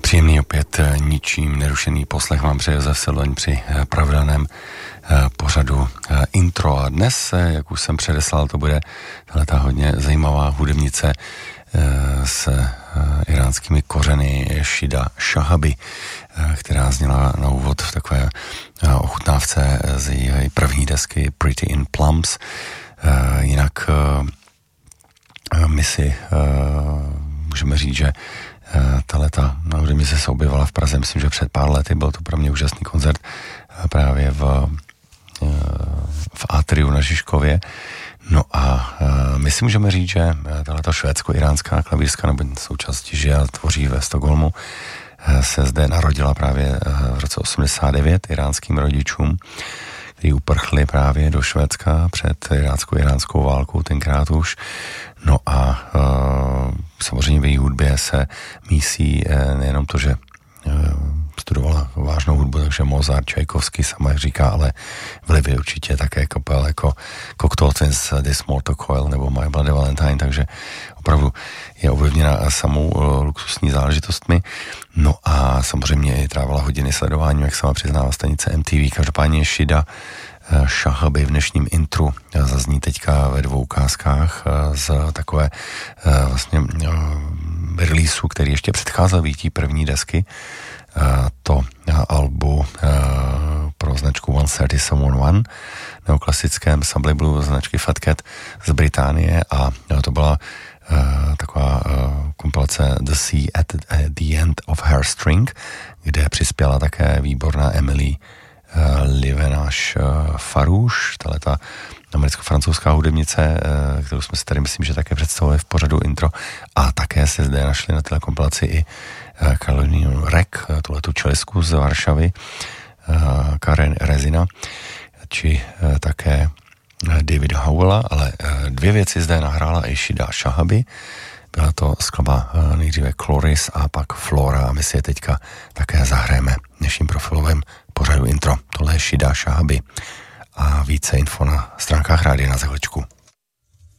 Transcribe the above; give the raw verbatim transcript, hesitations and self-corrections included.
Příjemný opět ničím nerušený poslech vám přeje Josef Sedloň při pravidelném pořadu intro. A dnes, jak už jsem předeslal, to bude tahleta hodně zajímavá hudebnice s iránskými kořeny Shida Shahabi, která zněla na úvod v takové ochutnávce z její první desky Pretty in Plums. Jinak my si můžeme říct, že tahleta hudebnice se objevila v Praze, myslím, že před pár lety, byl to pro mě úžasný koncert právě v, v Atriu na Žižkově. No a my si můžeme říct, že tahleta švédsko-iránská klavírská nebo součástí žije a tvoří ve Stockholmu se zde narodila právě v roce osmdesát devět iránským rodičům, kteří uprchli právě do Švédska před irácko-iránskou válkou tenkrát už. No a e, samozřejmě v její hudbě se mísí e, nejenom to, že e, studovala vážnou hudbu, takže Mozart, Čajkovský, sama jak říká, ale vlivy určitě také kapel jako Cocteau Twins, This Mortal Coil nebo My Bloody Valentine, takže opravdu je ovlivněna samou e, luxusní záležitostmi. No a samozřejmě i trávila hodiny sledování, jak sama přiznává stanice M T V. Každopádně Shida Shahabi v dnešním intru zazní teďka ve dvou ukázkách z takové vlastně releaseu, který ještě předcházel výtí první desky. To albu pro značku one thirty seven one neoklasickém sublabelu značky Fat Cat z Británie a to byla taková kompilace The Sea at the End of Her String, kde přispěla také výborná Emily Livenáš Farouš, tahleta americko-francouzská hudebnice, kterou jsme si tady myslím, že také představili v pořadu intro, a také se zde našli na téhle kompilaci i Karolínu Rek, tuhletu čelistku z Varšavy, Karen Rezina, či také Davida Howella, ale dvě věci zde nahrála i Shida Shahabi. Byla to skladba nejdříve Chloris a pak Flora a my si je teďka také zahrajeme dnešním profilovém pořadu intro. Tohle je Shida Shahabi a více info na stránkách rádia na Zahličku.